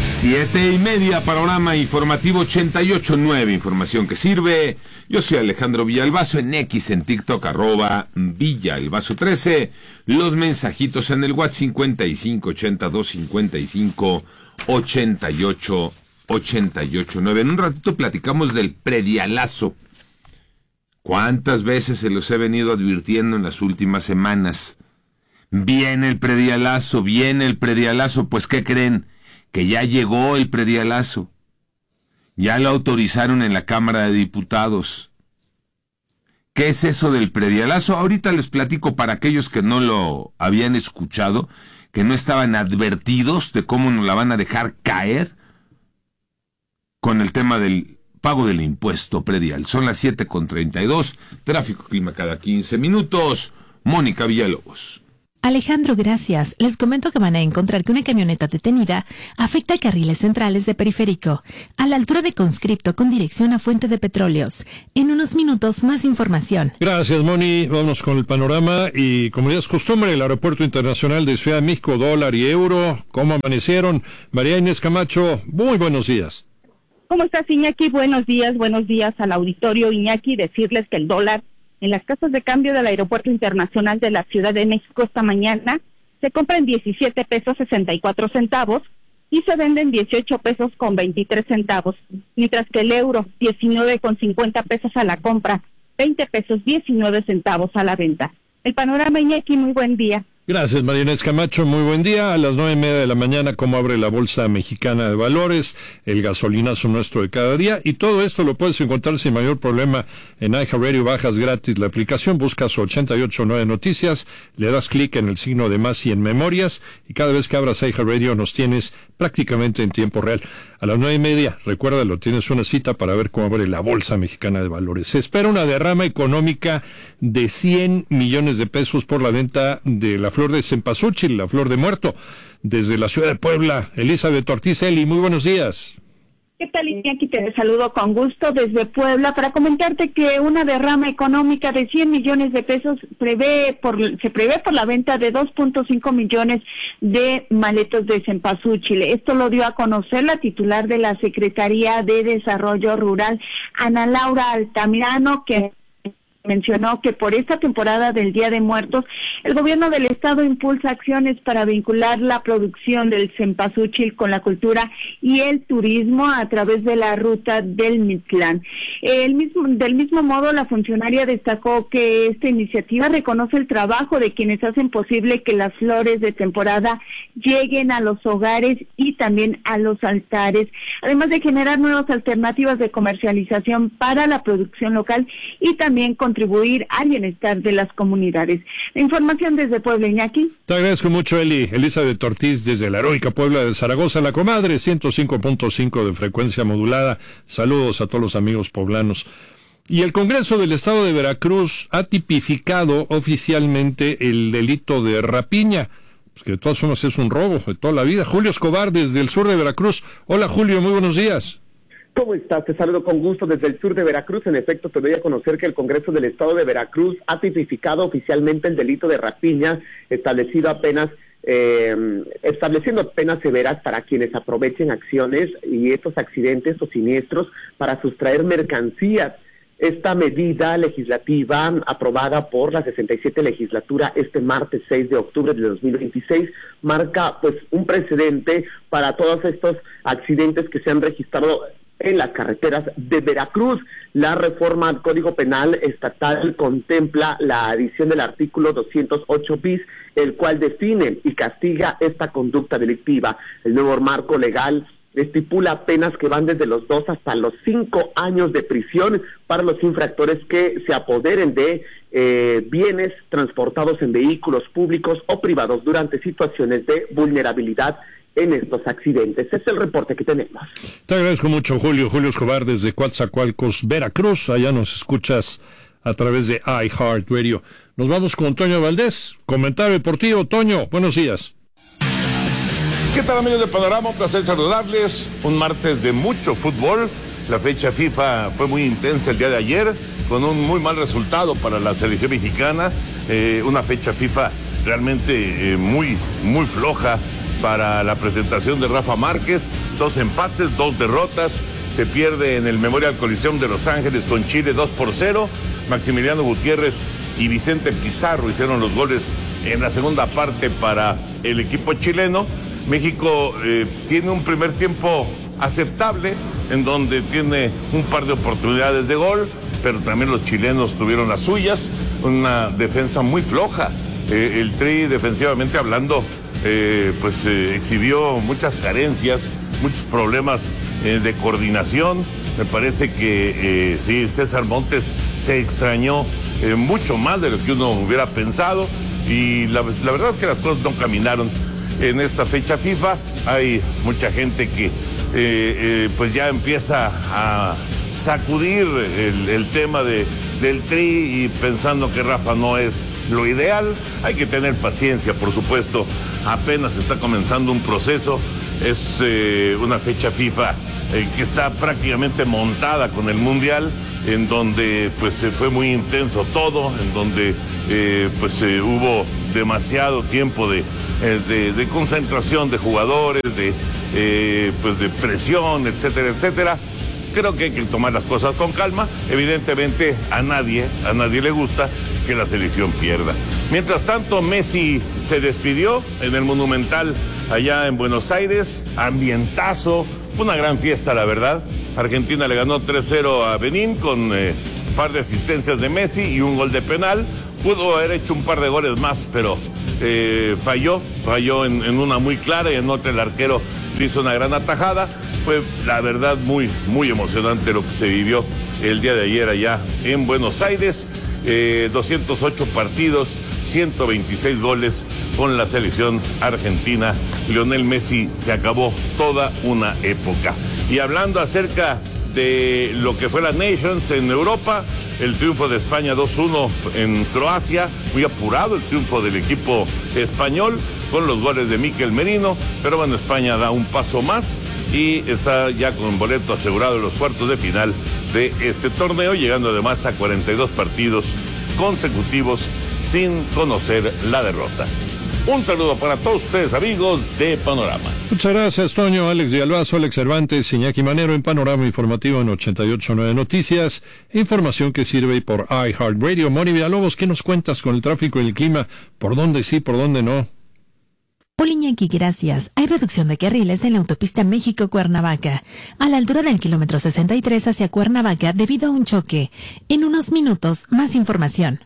7:30, panorama informativo 88.9, información que sirve. Yo soy Alejandro Villalbazo, en X, en TikTok, @Villalbazo13. Los mensajitos en el WhatsApp 5582558889. En un ratito platicamos del predialazo. ¿Cuántas veces se los he venido advirtiendo en las últimas semanas? Viene el predialazo, pues ¿qué creen? Que ya llegó el predialazo. Ya lo autorizaron en la Cámara de Diputados. ¿Qué es eso del predialazo? Ahorita les platico para aquellos que no lo habían escuchado, que no estaban advertidos de cómo nos la van a dejar caer con el tema del pago del impuesto predial. Son las 7:32, tráfico clima cada 15 minutos. Mónica Villalobos. Alejandro, gracias. Les comento que van a encontrar que una camioneta detenida afecta carriles centrales de Periférico, a la altura de Conscripto con dirección a Fuente de Petróleos. En unos minutos, más información. Gracias, Moni. Vamos con el panorama y, como ya es costumbre, el Aeropuerto Internacional de Ciudad de México, dólar y euro. ¿Cómo amanecieron? María Inés Camacho, muy buenos días. ¿Cómo estás, Iñaki? Buenos días al auditorio, Iñaki. Decirles que el dólar en las casas de cambio del Aeropuerto Internacional de la Ciudad de México esta mañana se compra en 17 pesos 64 centavos y se vende en 18 pesos con 23 centavos, mientras que el euro 19 con 50 pesos a la compra, 20 pesos 19 centavos a la venta. El panorama, Iñaki, muy buen día. Gracias, María Inés Camacho, muy buen día. A las 9:30 de la mañana, cómo abre la Bolsa Mexicana de Valores, el gasolinazo nuestro de cada día, y todo esto lo puedes encontrar sin mayor problema en iHeartRadio. Bajas gratis la aplicación, buscas 889 Noticias, le das clic en el signo de más y en Memorias, y cada vez que abras iHeartRadio nos tienes prácticamente en tiempo real. A las 9:30, recuérdalo, tienes una cita para ver cómo abre la Bolsa Mexicana de Valores. Se espera una derrama económica de 100 millones de pesos por la venta de la flor de cempasúchil, la flor de muerto, desde la ciudad de Puebla. Elizabeth Ortiz, Eli, muy buenos días. ¿Qué tal, Iñaki? Te saludo con gusto desde Puebla para comentarte que una derrama económica de 100 millones de pesos se prevé por la venta de 2.5 millones de maletos de cempasúchil. Esto lo dio a conocer la titular de la Secretaría de Desarrollo Rural, Ana Laura Altamirano, que mencionó que por esta temporada del Día de Muertos, el gobierno del estado impulsa acciones para vincular la producción del cempasúchil con la cultura y el turismo a través de la ruta del Mictlán. Del mismo modo, la funcionaria destacó que esta iniciativa reconoce el trabajo de quienes hacen posible que las flores de temporada lleguen a los hogares y también a los altares, además de generar nuevas alternativas de comercialización para la producción local y también contribuir al bienestar de las comunidades. La información desde Puebla, Iñaki. Te agradezco mucho, Eli. Elizabeth Ortiz, desde la heroica Puebla de Zaragoza, la comadre, 105.5 de frecuencia modulada. Saludos a todos los amigos poblanos. Y el Congreso del Estado de Veracruz ha tipificado oficialmente el delito de rapiña, pues que de todas formas es un robo de toda la vida. Julio Escobar, desde el sur de Veracruz. Hola, Julio, muy buenos días. ¿Cómo estás? Te saludo con gusto desde el sur de Veracruz. En efecto, te doy a conocer que el Congreso del Estado de Veracruz ha tipificado oficialmente el delito de rapiña, estableciendo penas severas para quienes aprovechen acciones y estos accidentes o siniestros para sustraer mercancías. Esta medida legislativa, aprobada por la 67 legislatura este martes 6 de octubre de 2026, marca pues un precedente para todos estos accidentes que se han registrado en las carreteras de Veracruz. La reforma al Código Penal Estatal contempla la adición del artículo 208 bis, el cual define y castiga esta conducta delictiva. El nuevo marco legal estipula penas que van desde los 2 hasta los 5 años de prisión para los infractores que se apoderen de bienes transportados en vehículos públicos o privados durante situaciones de vulnerabilidad en estos accidentes. Es el reporte que tenemos. Te agradezco mucho, Julio. Julio Escobar, desde Coatzacoalcos, Veracruz. Allá nos escuchas a través de iHeartRadio. Nos vamos con Toño Valdés. Comentario deportivo. Toño, buenos días. ¿Qué tal, amigos de Panorama? Un placer saludarles. Un martes de mucho fútbol. La fecha FIFA fue muy intensa el día de ayer, con un muy mal resultado para la selección mexicana. Una fecha FIFA realmente muy floja. para la presentación de Rafa Márquez, 2 empates, 2 derrotas. Se pierde en el Memorial Coliseum de Los Ángeles con Chile 2-0. Maximiliano Gutiérrez y Vicente Pizarro hicieron los goles en la segunda parte para el equipo chileno. México tiene un primer tiempo aceptable, en donde tiene un par de oportunidades de gol, pero también los chilenos tuvieron las suyas. Una defensa muy floja. El Tri, defensivamente hablando, exhibió muchas carencias, muchos problemas de coordinación. Me parece que sí, César Montes se extrañó mucho más de lo que uno hubiera pensado, y la verdad es que las cosas no caminaron en esta fecha FIFA. Hay mucha gente que pues ya empieza a sacudir el tema del Tri, y pensando que Rafa no es lo ideal. Hay que tener paciencia, por supuesto. Apenas está comenzando un proceso. Es una fecha FIFA que está prácticamente montada con el Mundial, en donde pues fue muy intenso todo, en donde hubo demasiado tiempo de concentración de jugadores, de presión, etcétera, etcétera. Creo que hay que tomar las cosas con calma. Evidentemente a nadie le gusta que la selección pierda. Mientras tanto, Messi se despidió en el Monumental allá en Buenos Aires. Ambientazo, fue una gran fiesta, la verdad. Argentina le ganó 3-0 a Benín con un par de asistencias de Messi y un gol de penal. Pudo haber hecho un par de goles más, pero falló en una muy clara, y en otra el arquero le hizo una gran atajada. Fue la verdad muy, muy emocionante lo que se vivió el día de ayer allá en Buenos Aires. 208 partidos, 126 goles con la selección argentina. Lionel Messi se acabó toda una época. Y hablando acerca de lo que fue la Nations en Europa, el triunfo de España 2-1 en Croacia, muy apurado el triunfo del equipo español con los goles de Mikel Merino, pero bueno, España da un paso más y está ya con boleto asegurado en los cuartos de final de este torneo, llegando además a 42 partidos consecutivos sin conocer la derrota. Un saludo para todos ustedes, amigos de Panorama. Muchas gracias, Toño, Alex Villalbazo, Alex Cervantes, Iñaki Manero en Panorama Informativo en 88.9 Noticias. Información que sirve por iHeartRadio. Moni Villalobos, ¿qué nos cuentas con el tráfico y el clima? ¿Por dónde sí, por dónde no? Hola, Iñaki, gracias. Hay reducción de carriles en la autopista México-Cuernavaca, a la altura del kilómetro 63 hacia Cuernavaca, debido a un choque. En unos minutos, más información.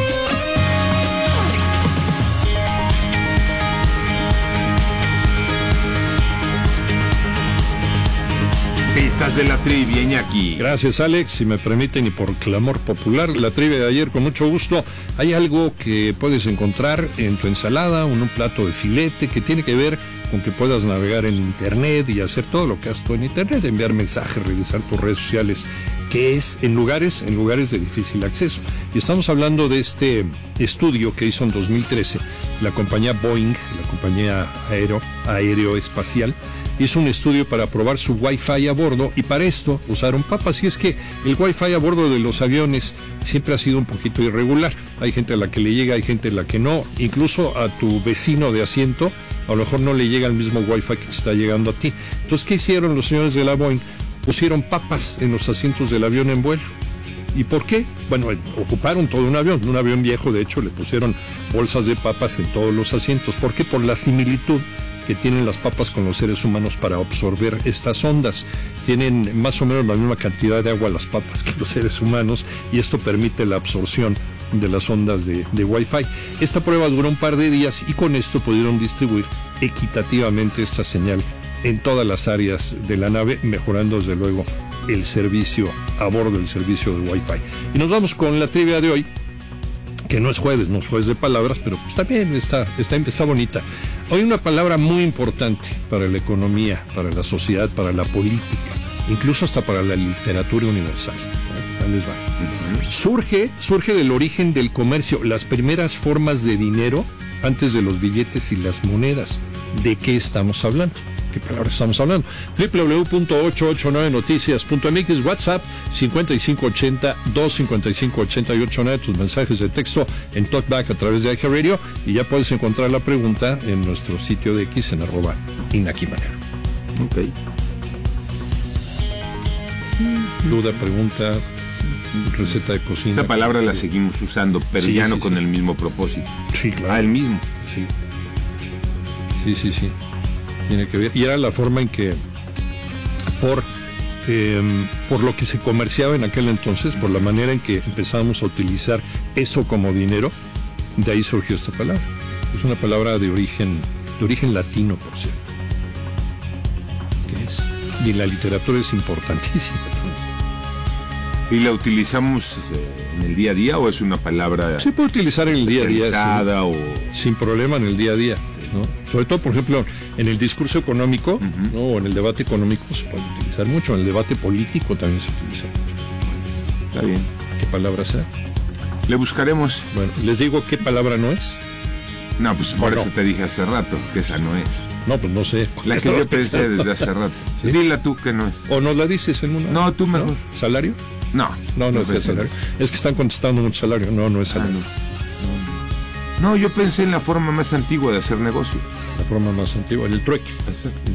Pistas de la trivia, Iñaki. Gracias, Alex. Si me permiten, y por clamor popular, la trivia de ayer con mucho gusto. Hay algo que puedes encontrar en tu ensalada, en un plato de filete, que tiene que ver con que puedas navegar en internet y hacer todo lo que haces tú en internet, enviar mensajes, revisar tus redes sociales, que es en lugares de difícil acceso. Y estamos hablando de este estudio que hizo en 2013 la compañía Boeing, la compañía aeroespacial, hizo un estudio para probar su Wi-Fi a bordo, y para esto usaron papas. Y es que el Wi-Fi a bordo de los aviones siempre ha sido un poquito irregular. Hay gente a la que le llega, hay gente a la que no. Incluso a tu vecino de asiento a lo mejor no le llega el mismo Wi-Fi que te está llegando a ti. Entonces, ¿qué hicieron los señores de la Boeing? Pusieron papas en los asientos del avión en vuelo. ¿Y por qué? Bueno, ocuparon todo un avión viejo, de hecho, le pusieron bolsas de papas en todos los asientos. ¿Por qué? Por la similitud que tienen las papas con los seres humanos para absorber estas ondas. Tienen más o menos la misma cantidad de agua las papas que los seres humanos, y esto permite la absorción de las ondas de Wi-Fi. Esta prueba duró un par de días, y con esto pudieron distribuir equitativamente esta señal en todas las áreas de la nave, mejorando desde luego el servicio a bordo, el servicio de Wi-Fi. Y nos vamos con la trivia de hoy, que no es jueves de palabras, pero pues también está bonita. Hoy una palabra muy importante para la economía, para la sociedad, para la política, incluso hasta para la literatura universal. Ahí les va. Surge del origen del comercio, las primeras formas de dinero antes de los billetes y las monedas. ¿De qué estamos hablando? qué palabra estamos hablando. www.889noticias.mx, WhatsApp 5580-255-8889, tus mensajes de texto en TalkBack a través de iHeartRadio, y ya puedes encontrar la pregunta en nuestro sitio de X en @InakiManero. Ok. Duda, pregunta, receta de cocina. Esa palabra la seguimos usando, pero Sí, ya sí, no sí. con el mismo propósito. Sí, claro. Ah, el mismo. Sí. Sí. Tiene que ver. Y era la forma en que, por lo que se comerciaba en aquel entonces, por la manera en que empezábamos a utilizar eso como dinero, de ahí surgió esta palabra. Es una palabra de origen latino, por cierto. ¿Qué es? Y en la literatura es importantísima también. ¿Y la utilizamos en el día a día o es una palabra Se puede utilizar en el día a día. especializada o Sin problema en el día a día, ¿no? Sobre todo, por ejemplo, en el discurso económico, ¿no? O en el debate económico se puede utilizar mucho, en el debate político también se utiliza mucho. está bien? ¿Qué palabra sea? Le buscaremos. Bueno, les digo qué palabra no es. No, pues por No. eso te dije hace rato que esa no es. No, pues no sé. La que Estaba yo pensé pensando. desde hace rato. ¿Sí? Dila tú que no es. ¿O nos la dices en una? No, tú mejor. ¿Salario? No. No es pensé en salario. eso. Es que están contestando mucho salario. No es Ah, salario. no, yo pensé en la forma más antigua de hacer negocio. La forma más antigua, el trueque. Exacto.